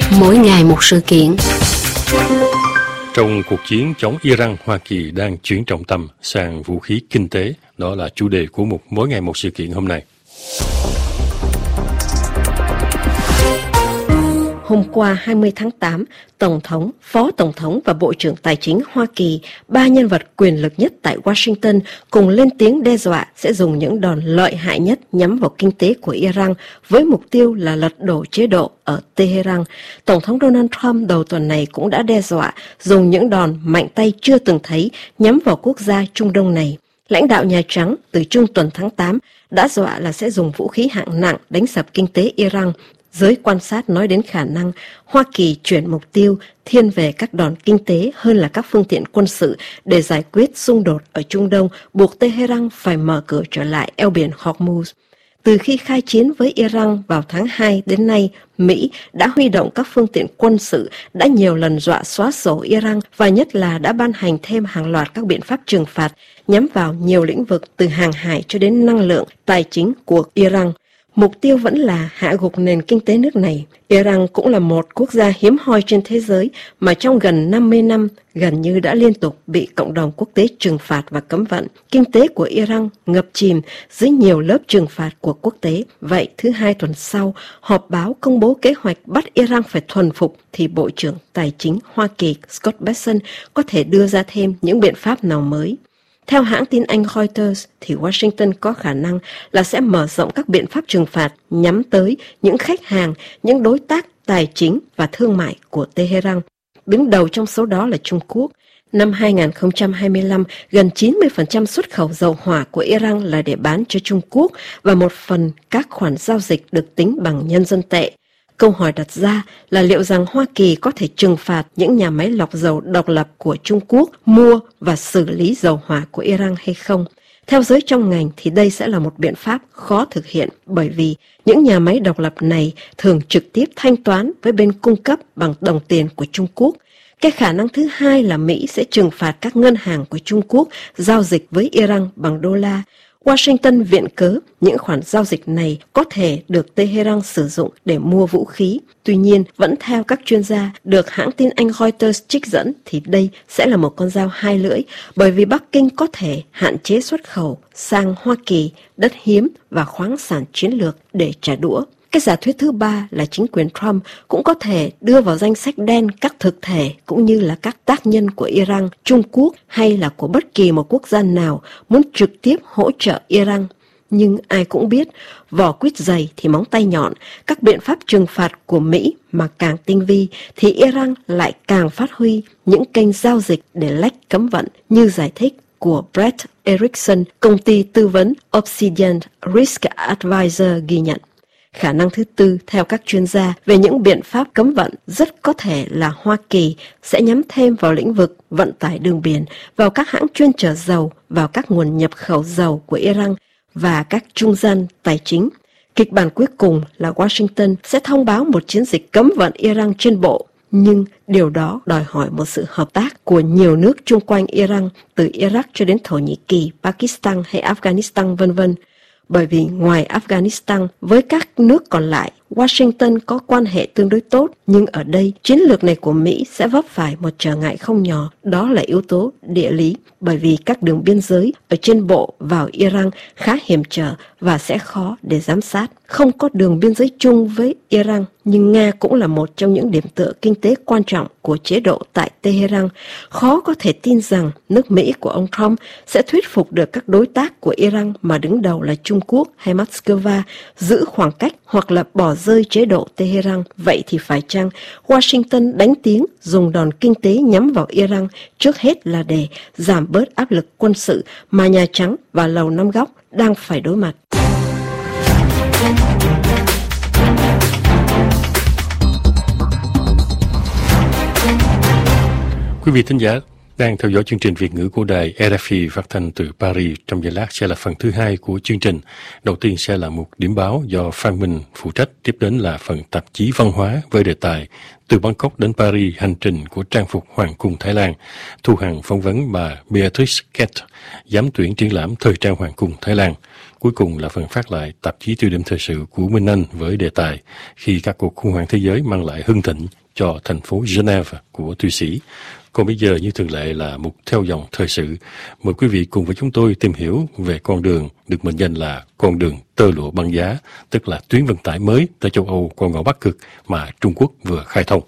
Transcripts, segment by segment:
Mỗi ngày một sự kiện. Trong cuộc chiến chống Iran, Hoa Kỳ đang chuyển trọng tâm sang vũ khí kinh tế. Đó là chủ đề của một Mỗi ngày một sự kiện hôm nay. Hôm qua 20 tháng 8, Tổng thống, Phó Tổng thống và Bộ trưởng Tài chính Hoa Kỳ, ba nhân vật quyền lực nhất tại Washington, cùng lên tiếng đe dọa sẽ dùng những đòn lợi hại nhất nhắm vào kinh tế của Iran với mục tiêu là lật đổ chế độ ở Tehran. Tổng thống Donald Trump đầu tuần này cũng đã đe dọa dùng những đòn mạnh tay chưa từng thấy nhắm vào quốc gia Trung Đông này. Lãnh đạo Nhà Trắng từ trung tuần tháng 8 đã dọa là sẽ dùng vũ khí hạng nặng đánh sập kinh tế Iran. Giới quan sát nói đến khả năng Hoa Kỳ chuyển mục tiêu thiên về các đòn kinh tế hơn là các phương tiện quân sự để giải quyết xung đột ở Trung Đông, buộc Tehran phải mở cửa trở lại eo biển Hormuz. Từ khi khai chiến với Iran vào tháng 2 đến nay, Mỹ đã huy động các phương tiện quân sự, đã nhiều lần dọa xóa sổ Iran và nhất là đã ban hành thêm hàng loạt các biện pháp trừng phạt nhắm vào nhiều lĩnh vực từ hàng hải cho đến năng lượng, tài chính của Iran. Mục tiêu vẫn là hạ gục nền kinh tế nước này. Iran cũng là một quốc gia hiếm hoi trên thế giới mà trong gần 50 năm gần như đã liên tục bị cộng đồng quốc tế trừng phạt và cấm vận. Kinh tế của Iran ngập chìm dưới nhiều lớp trừng phạt của quốc tế. Vậy thứ Hai tuần sau, họp báo công bố kế hoạch bắt Iran phải thuần phục thì Bộ trưởng Tài chính Hoa Kỳ Scott Bessent có thể đưa ra thêm những biện pháp nào mới. Theo hãng tin Anh Reuters, thì Washington có khả năng là sẽ mở rộng các biện pháp trừng phạt nhắm tới những khách hàng, những đối tác tài chính và thương mại của Tehran. Đứng đầu trong số đó là Trung Quốc. Năm 2025, gần 90% xuất khẩu dầu hỏa của Iran là để bán cho Trung Quốc và một phần các khoản giao dịch được tính bằng nhân dân tệ. Câu hỏi đặt ra là liệu rằng Hoa Kỳ có thể trừng phạt những nhà máy lọc dầu độc lập của Trung Quốc mua và xử lý dầu hỏa của Iran hay không? Theo giới trong ngành thì đây sẽ là một biện pháp khó thực hiện bởi vì những nhà máy độc lập này thường trực tiếp thanh toán với bên cung cấp bằng đồng tiền của Trung Quốc. Cái khả năng thứ hai là Mỹ sẽ trừng phạt các ngân hàng của Trung Quốc giao dịch với Iran bằng đô la. Washington viện cớ những khoản giao dịch này có thể được Tehran sử dụng để mua vũ khí. Tuy nhiên, vẫn theo các chuyên gia được hãng tin Anh Reuters trích dẫn thì đây sẽ là một con dao hai lưỡi bởi vì Bắc Kinh có thể hạn chế xuất khẩu sang Hoa Kỳ đất hiếm và khoáng sản chiến lược để trả đũa. Cái giả thuyết thứ ba là chính quyền Trump cũng có thể đưa vào danh sách đen các thực thể cũng như là các tác nhân của Iran, Trung Quốc hay là của bất kỳ một quốc gia nào muốn trực tiếp hỗ trợ Iran. Nhưng ai cũng biết, vỏ quýt dày thì móng tay nhọn, các biện pháp trừng phạt của Mỹ mà càng tinh vi thì Iran lại càng phát huy những kênh giao dịch để lách cấm vận như giải thích của Brett Erickson, công ty tư vấn Obsidian Risk Advisor ghi nhận. Khả năng thứ tư, theo các chuyên gia về những biện pháp cấm vận, rất có thể là Hoa Kỳ sẽ nhắm thêm vào lĩnh vực vận tải đường biển, vào các hãng chuyên chở dầu, vào các nguồn nhập khẩu dầu của Iran và các trung gian tài chính. Kịch bản cuối cùng là Washington sẽ thông báo một chiến dịch cấm vận Iran trên bộ, nhưng điều đó đòi hỏi một sự hợp tác của nhiều nước chung quanh Iran, từ Iraq cho đến Thổ Nhĩ Kỳ, Pakistan hay Afghanistan v.v. Bởi vì ngoài Afghanistan với các nước còn lại, Washington có quan hệ tương đối tốt, nhưng ở đây chiến lược này của Mỹ sẽ vấp phải một trở ngại không nhỏ, đó là yếu tố địa lý, bởi vì các đường biên giới ở trên bộ vào Iran khá hiểm trở và sẽ khó để giám sát. Không có đường biên giới chung với Iran, nhưng Nga cũng là một trong những điểm tựa kinh tế quan trọng của chế độ tại Tehran. Khó có thể tin rằng nước Mỹ của ông Trump sẽ thuyết phục được các đối tác của Iran mà đứng đầu là Trung Quốc hay Moscow giữ khoảng cách hoặc là bỏ rơi chế độ Tehran. Vậy thì phải chăng Washington đánh tiếng dùng đòn kinh tế nhắm vào Iran trước hết là để giảm bớt áp lực quân sự mà Nhà Trắng và Lầu Năm Góc đang phải đối mặt? Quý vị thính giả đang theo dõi chương trình Việt ngữ của đài RFI phát thanh từ Paris. Trong giây lát sẽ là phần thứ hai của chương trình. Đầu tiên sẽ là một điểm báo do Phan Minh phụ trách. Tiếp đến là phần tạp chí văn hóa với đề tài Từ Bangkok đến Paris, hành trình của trang phục Hoàng cung Thái Lan. Thu Hằng phỏng vấn bà Beatrice Kett, giám tuyển triển lãm thời trang Hoàng cung Thái Lan. Cuối cùng là phần phát lại tạp chí tiêu điểm thời sự của Minh Anh với đề tài khi các cuộc khủng hoảng thế giới mang lại hưng thịnh cho thành phố Geneva của Thụy Sĩ. Còn bây giờ như thường lệ là mục theo dòng thời sự. Mời quý vị cùng với chúng tôi tìm hiểu về con đường được mệnh danh là con đường tơ lụa băng giá, tức là tuyến vận tải mới tới châu Âu qua ngõ Bắc Cực mà Trung Quốc vừa khai thông.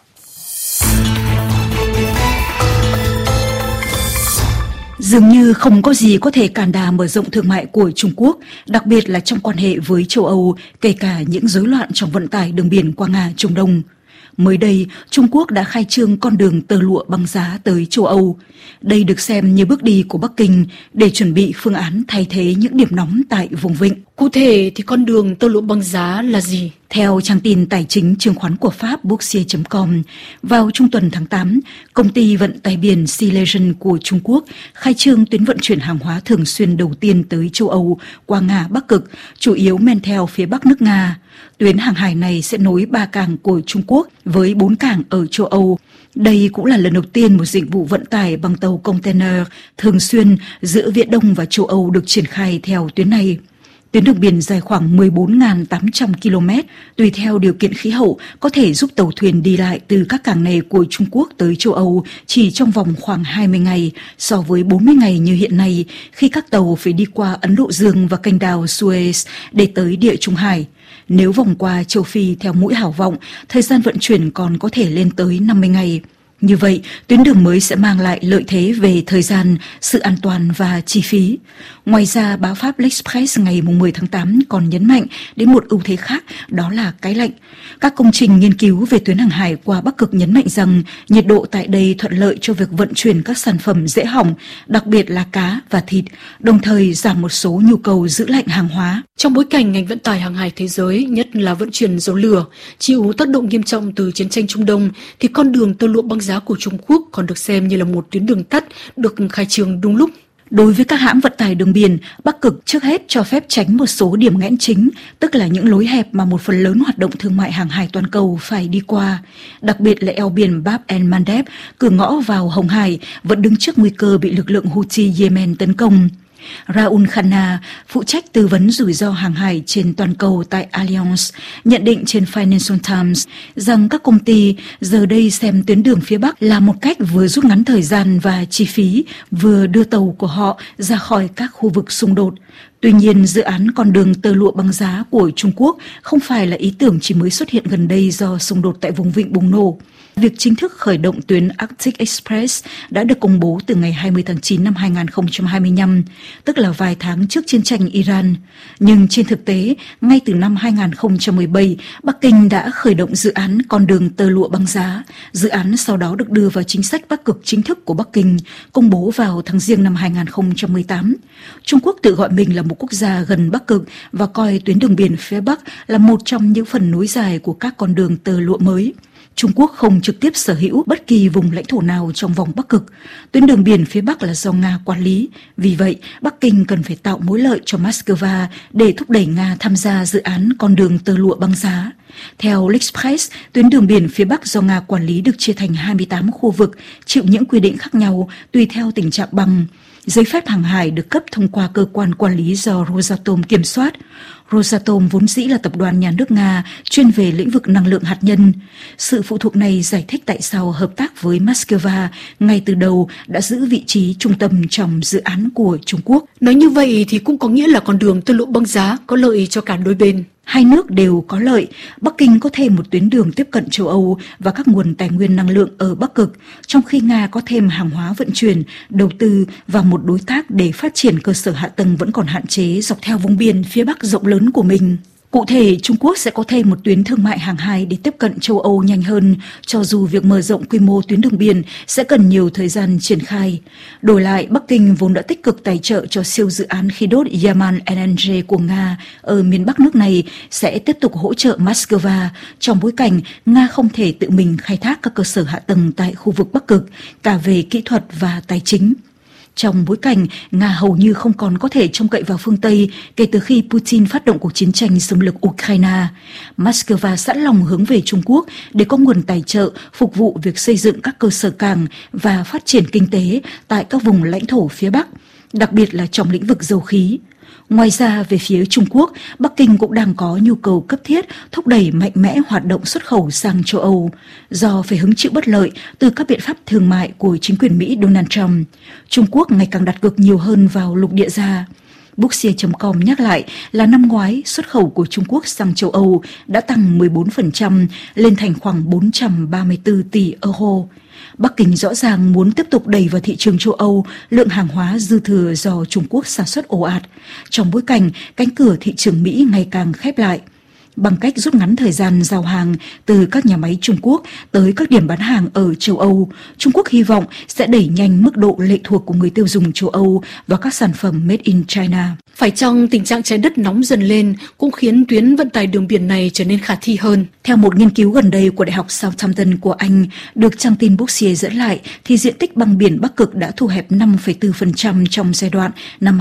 Dường như không có gì có thể cản đà mở rộng thương mại của Trung Quốc, đặc biệt là trong quan hệ với châu Âu, kể cả những rối loạn trong vận tải đường biển qua Nga, Trung Đông. Mới đây, Trung Quốc đã khai trương con đường tơ lụa băng giá tới châu Âu. Đây được xem như bước đi của Bắc Kinh để chuẩn bị phương án thay thế những điểm nóng tại vùng vịnh. Cụ thể thì con đường tơ lụa băng giá là gì? Theo trang tin tài chính chứng khoán của Pháp Boursier.com, vào trung tuần tháng 8, công ty vận tải biển Sea Legend của Trung Quốc khai trương tuyến vận chuyển hàng hóa thường xuyên đầu tiên tới châu Âu qua Nga Bắc Cực, chủ yếu men theo phía bắc nước Nga. Tuyến hàng hải này sẽ nối 3 cảng của Trung Quốc với 4 cảng ở châu Âu. Đây cũng là lần đầu tiên một dịch vụ vận tải bằng tàu container thường xuyên giữa Viễn Đông và châu Âu được triển khai theo tuyến này. Tuyến đường biển dài khoảng 14.800 km, tùy theo điều kiện khí hậu, có thể giúp tàu thuyền đi lại từ các cảng này của Trung Quốc tới châu Âu chỉ trong vòng khoảng 20 ngày, so với 40 ngày như hiện nay, khi các tàu phải đi qua Ấn Độ Dương và kênh đào Suez để tới Địa Trung Hải. Nếu vòng qua châu Phi theo mũi Hảo Vọng, thời gian vận chuyển còn có thể lên tới 50 ngày. Như vậy, tuyến đường mới sẽ mang lại lợi thế về thời gian, sự an toàn và chi phí. Ngoài ra, báo Pháp L'Express ngày 10 tháng 8 còn nhấn mạnh đến một ưu thế khác, đó là cái lạnh. Các công trình nghiên cứu về tuyến hàng hải qua Bắc Cực nhấn mạnh rằng nhiệt độ tại đây thuận lợi cho việc vận chuyển các sản phẩm dễ hỏng, đặc biệt là cá và thịt, đồng thời giảm một số nhu cầu giữ lạnh hàng hóa. Trong bối cảnh ngành vận tải hàng hải thế giới, nhất là vận chuyển dầu lửa, chịu tác động nghiêm trọng từ chiến tranh Trung Đông, thì con đường tơ lụa băng giá của Trung Quốc còn được xem như là một tuyến đường tắt được khai trương đúng lúc. Đối với các hãng vận tải đường biển, Bắc Cực trước hết cho phép tránh một số điểm nghẽn chính, tức là những lối hẹp mà một phần lớn hoạt động thương mại hàng hải toàn cầu phải đi qua. Đặc biệt là eo biển Bab el-Mandeb, cửa ngõ vào Hồng Hải, vẫn đứng trước nguy cơ bị lực lượng Houthi Yemen tấn công. Raul Khanna, phụ trách tư vấn rủi ro hàng hải trên toàn cầu tại Allianz, nhận định trên Financial Times rằng các công ty giờ đây xem tuyến đường phía Bắc là một cách vừa rút ngắn thời gian và chi phí, vừa đưa tàu của họ ra khỏi các khu vực xung đột. Tuy nhiên, dự án con đường tơ lụa băng giá của Trung Quốc không phải là ý tưởng chỉ mới xuất hiện gần đây do xung đột tại vùng vịnh bùng nổ. Việc chính thức khởi động tuyến Arctic Express đã được công bố từ ngày 20 tháng 9 năm 2025, tức là vài tháng trước chiến tranh Iran. Nhưng trên thực tế, ngay từ năm 2017, Bắc Kinh đã khởi động dự án con đường tơ lụa băng giá. Dự án sau đó được đưa vào chính sách Bắc Cực chính thức của Bắc Kinh, công bố vào tháng Giêng năm 2018. Trung Quốc tự gọi mình là một quốc gia gần Bắc Cực và coi tuyến đường biển phía Bắc là một trong những phần nối dài của các con đường tơ lụa mới. Trung Quốc không trực tiếp sở hữu bất kỳ vùng lãnh thổ nào trong vòng Bắc Cực. Tuyến đường biển phía Bắc là do Nga quản lý. Vì vậy, Bắc Kinh cần phải tạo mối lợi cho Moscow để thúc đẩy Nga tham gia dự án con đường tơ lụa băng giá. Theo L'Express, tuyến đường biển phía Bắc do Nga quản lý được chia thành 28 khu vực, chịu những quy định khác nhau tùy theo tình trạng băng. Giấy phép hàng hải được cấp thông qua cơ quan quản lý do Rosatom kiểm soát. Rosatom vốn dĩ là tập đoàn nhà nước Nga chuyên về lĩnh vực năng lượng hạt nhân. Sự phụ thuộc này giải thích tại sao hợp tác với Moscow ngay từ đầu đã giữ vị trí trung tâm trong dự án của Trung Quốc. Nói như vậy thì cũng có nghĩa là con đường tơ lụa băng giá có lợi cho cả đôi bên. Hai nước đều có lợi. Bắc Kinh có thêm một tuyến đường tiếp cận châu Âu và các nguồn tài nguyên năng lượng ở Bắc Cực, trong khi Nga có thêm hàng hóa vận chuyển, đầu tư và một đối tác để phát triển cơ sở hạ tầng vẫn còn hạn chế dọc theo vùng biển phía Bắc rộng lớn của mình. Cụ thể, Trung Quốc sẽ có thêm một tuyến thương mại hàng hải để tiếp cận châu Âu nhanh hơn, cho dù việc mở rộng quy mô tuyến đường biển sẽ cần nhiều thời gian triển khai. Đổi lại, Bắc Kinh vốn đã tích cực tài trợ cho siêu dự án khí đốt Yamal LNG của Nga ở miền Bắc nước này sẽ tiếp tục hỗ trợ Moscow trong bối cảnh Nga không thể tự mình khai thác các cơ sở hạ tầng tại khu vực Bắc Cực, cả về kỹ thuật và tài chính. Trong bối cảnh Nga hầu như không còn có thể trông cậy vào phương Tây kể từ khi Putin phát động cuộc chiến tranh xâm lược Ukraine, Moscow sẵn lòng hướng về Trung Quốc để có nguồn tài trợ phục vụ việc xây dựng các cơ sở cảng và phát triển kinh tế tại các vùng lãnh thổ phía Bắc, đặc biệt là trong lĩnh vực dầu khí. Ngoài ra, về phía Trung Quốc, Bắc Kinh cũng đang có nhu cầu cấp thiết thúc đẩy mạnh mẽ hoạt động xuất khẩu sang châu Âu, do phải hứng chịu bất lợi từ các biện pháp thương mại của chính quyền Mỹ Donald Trump. Trung Quốc ngày càng đặt cược nhiều hơn vào lục địa già. Bookshare.com nhắc lại là năm ngoái xuất khẩu của Trung Quốc sang châu Âu đã tăng 14% lên thành khoảng 434 tỷ euro. Bắc Kinh rõ ràng muốn tiếp tục đẩy vào thị trường châu Âu lượng hàng hóa dư thừa do Trung Quốc sản xuất ồ ạt, trong bối cảnh cánh cửa thị trường Mỹ ngày càng khép lại. Bằng cách rút ngắn thời gian giao hàng từ các nhà máy Trung Quốc tới các điểm bán hàng ở châu Âu, Trung Quốc hy vọng sẽ đẩy nhanh mức độ lệ thuộc của người tiêu dùng châu Âu vào các sản phẩm made in China. Phải chăng tình trạng trái đất nóng dần lên cũng khiến tuyến vận tải đường biển này trở nên khả thi hơn? Theo một nghiên cứu gần đây của Đại học Southampton của Anh, được trang tin Bookshare dẫn lại, thì diện tích băng biển Bắc Cực đã thu hẹp 5,4% trong giai đoạn năm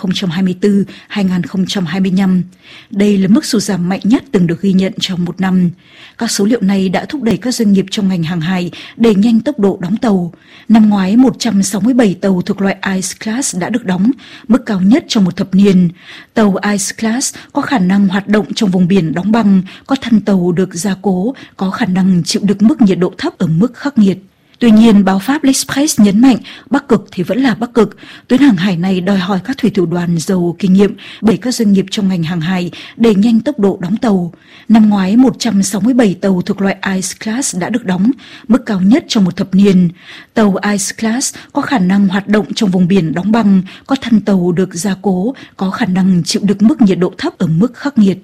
2024-2025. Đây là mức sụt giảm mạnh nhất từng được ghi nhận trong một năm. Các số liệu này đã thúc đẩy các doanh nghiệp trong ngành hàng hải đẩy nhanh tốc độ đóng tàu. Năm ngoái, 167 tàu thuộc loại Ice Class đã được đóng, mức cao nhất trong một thập niên. Tàu Ice Class có khả năng hoạt động trong vùng biển đóng băng, có thân tàu được gia cố, có khả năng chịu được mức nhiệt độ thấp ở mức khắc nghiệt. Tuy nhiên, báo Pháp L'Express nhấn mạnh Bắc Cực thì vẫn là Bắc Cực. Tuyến hàng hải này đòi hỏi các thủy thủ đoàn giàu kinh nghiệm bởi các doanh nghiệp trong ngành hàng hải đẩy nhanh tốc độ đóng tàu. Năm ngoái, 167 tàu thuộc loại Ice Class đã được đóng, mức cao nhất trong một thập niên. Tàu Ice Class có khả năng hoạt động trong vùng biển đóng băng, có thân tàu được gia cố, có khả năng chịu được mức nhiệt độ thấp ở mức khắc nghiệt.